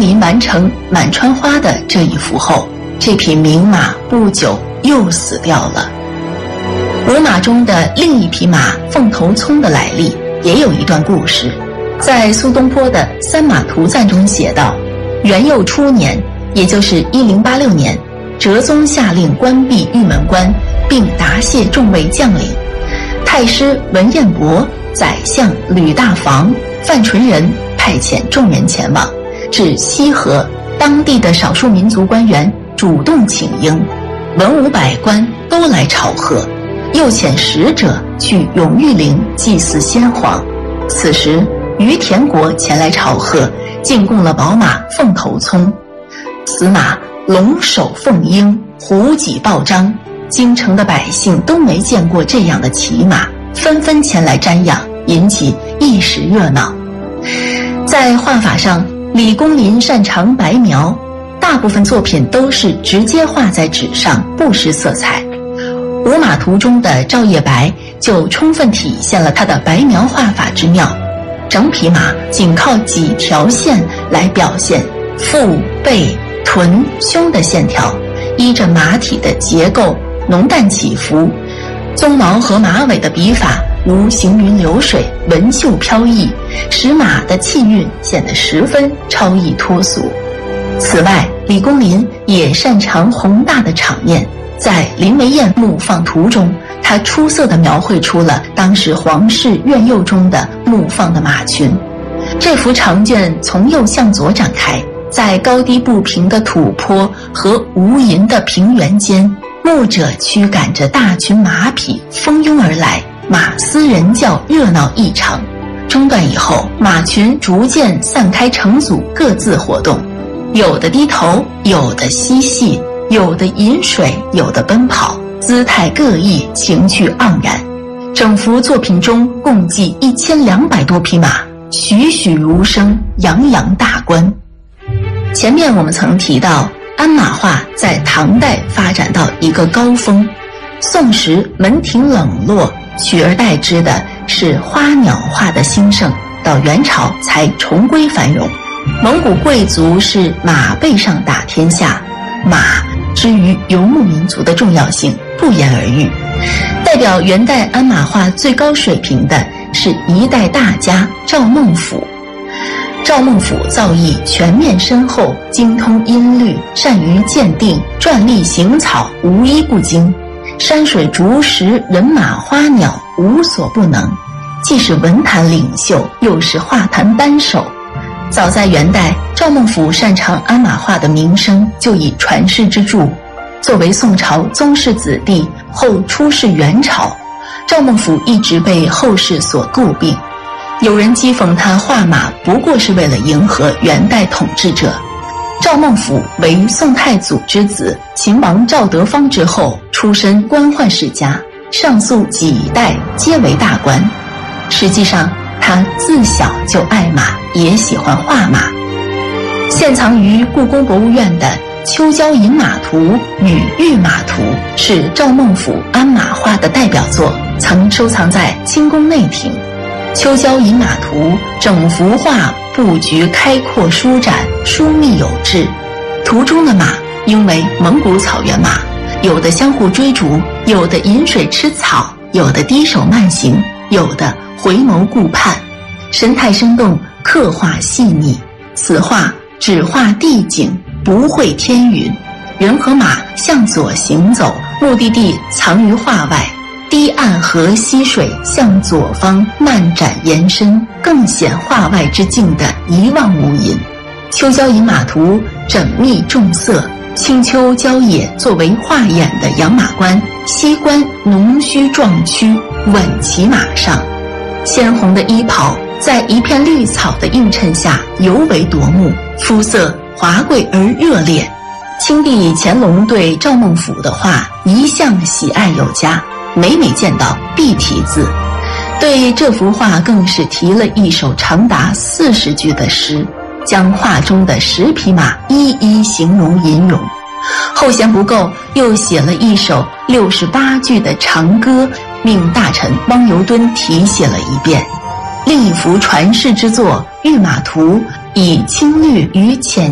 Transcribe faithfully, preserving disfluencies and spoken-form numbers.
林完成满川花的这一幅后，这匹名马不久又死掉了。五马中的另一匹马凤头聪的来历也有一段故事，在苏东坡的《三马图赞》中写道：元佑初年，也就是一零八六年，哲宗下令关闭玉门关，并答谢众位将领。太师文彦博、宰相吕大房、范纯仁派遣众人前往，至西河，当地的少数民族官员主动请缨，文武百官都来朝贺，又遣使者去永裕陵祭祀先皇。此时于田国前来朝贺，进贡了宝马凤头聪。此马龙首凤鹰，虎脊抱张，京城的百姓都没见过这样的奇马，纷纷前来瞻仰，引起一时热闹。在画法上，李公麟擅长白描，大部分作品都是直接画在纸上，不施色彩。五马图中的赵叶白就充分体现了他的白描画法之妙，整匹马仅靠几条线来表现腹背臀胸的线条，依着马体的结构浓淡起伏，鬃毛和马尾的笔法如行云流水，纹绣飘逸，使马的气韵显得十分超逸脱俗。此外，李公麟也擅长宏大的场面，在林维燕牧放图中，他出色地描绘出了当时皇室苑囿中的牧放的马群。这幅长卷从右向左展开，在高低不平的土坡和无垠的平原间，牧者驱赶着大群马匹蜂拥而来，马嘶人叫，热闹异常。中断以后，马群逐渐散开成组，各自活动，有的低头，有的嬉戏，有的饮水，有的奔跑，姿态各异，情趣盎然。整幅作品中共计一千两百多匹马，栩栩如生，洋洋大观。前面我们曾提到，鞍马画在唐代发展到一个高峰，宋时门庭冷落，取而代之的是花鸟画的兴盛，到元朝才重归繁荣。蒙古贵族是马背上打天下，马之于游牧民族的重要性不言而喻。代表元代鞍马画最高水平的是一代大家赵孟俯。赵孟俯造诣全面深厚，精通音律，善于鉴定，篆隶行草无一不精，山水竹石人马花鸟无所不能，既是文坛领袖，又是画坛扳手。早在元代，赵孟俯擅长鞍马画的名声就已传世之著。作为宋朝宗室子弟，后出仕元朝，赵孟俯一直被后世所诟病。有人讥讽他画马不过是为了迎合元代统治者。赵孟俯为宋太祖之子，秦王赵德芳之后，出身官宦世家，上溯几代皆为大官。实际上他自小就爱马，也喜欢画马。现藏于故宫博物院的《秋郊饮马图》与《御马图》是赵孟俯鞍马画的代表作，曾收藏在清宫内廷。《秋郊饮马图》整幅画布局开阔舒展，疏密有致。图中的马应为蒙古草原马，有的相互追逐，有的饮水吃草，有的低手慢行，有的回眸顾盼，神态生动，刻画细腻。此画只画地景，不绘天云。人和马向左行走，目的地藏于画外，堤岸河溪水向左方漫展延伸，更显画外之境的一望无垠。秋郊饮马图缜密重色，青丘郊野作为画眼的养马官，西观浓须壮躯，稳骑马上，鲜红的衣袍在一片绿草的映衬下尤为夺目，肤色华贵而热烈。清帝乾隆对赵孟俯的画一向喜爱有加，每每见到必题字，对这幅画更是题了一首长达四十句的诗，将画中的十匹马一一形容吟咏。后嫌不够，又写了一首六十八句的长歌，命大臣汪尤敦题写了一遍。另一幅传世之作《御马图》以青绿与浅